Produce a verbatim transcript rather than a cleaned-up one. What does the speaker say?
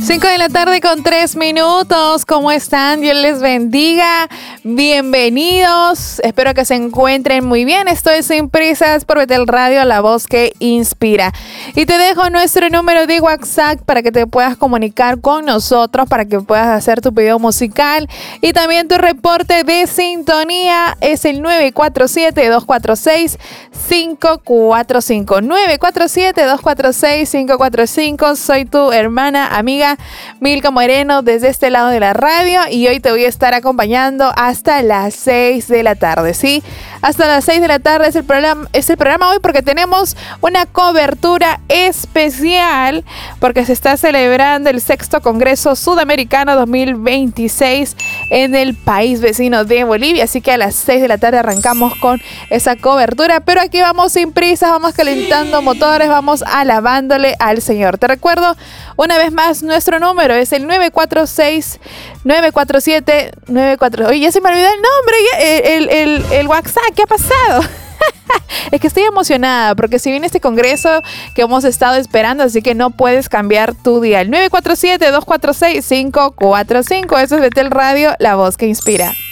cinco de la tarde con tres minutos. ¿Cómo están? Dios les bendiga. Bienvenidos. Espero que se encuentren muy bien. Estoy Sin Prisas por Betel Radio, la voz que inspira. Y te dejo nuestro número de WhatsApp para que te puedas comunicar con nosotros, para que puedas hacer tu pedido musical y también tu reporte de sintonía. Es el nueve cuatro siete, dos cuatro seis, cinco cuatro cinco. nueve cuatro siete, dos cuatro seis, cinco cuatro cinco. Soy tu hermana, amiga Milka Moreno desde este lado de la radio y hoy te voy a estar acompañando hasta las seis de la tarde, ¿sí? Hasta las seis de la tarde es el programa, es el programa hoy porque tenemos una cobertura especial porque se está celebrando el sexto Congreso Sudamericano dos mil veintiséis en el país vecino de Bolivia, así que a las seis de la tarde arrancamos con esa cobertura, pero aquí vamos sin prisas, vamos calentando motores, vamos alabándole al Señor. Te recuerdo una vez más nuestro número es el nueve cuatro seis, nueve cuatro siete, nueve cuatro. Oye, ya se me olvidó el nombre, el, el, el, el WhatsApp, ¿qué ha pasado? Es que estoy emocionada porque si viene este congreso que hemos estado esperando, así que no puedes cambiar tu día. El nueve cuatro siete, dos cuatro seis, cinco cuatro cinco. Eso es Betel Radio, la voz que inspira.